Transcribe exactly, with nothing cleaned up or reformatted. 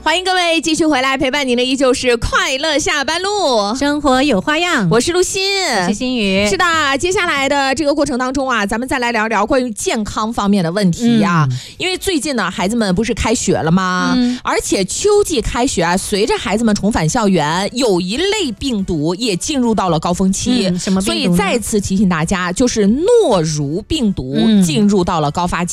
欢迎各位继续回来，陪伴您的依旧是快乐下班路， 生活有花样。 我是陆欣， 我是心雨。 是的，接下来的这个过程当中啊，咱们再来聊聊关于健康方面的问题呀、啊嗯。因为最近呢，孩子们不是开学了吗？嗯、而且秋季开学啊，随着孩子们重返校园，有一类病毒也进入到了高峰期。 嗯、什么病毒呢？ 所以再次提醒大家，就是诺如病毒进入到了高发期。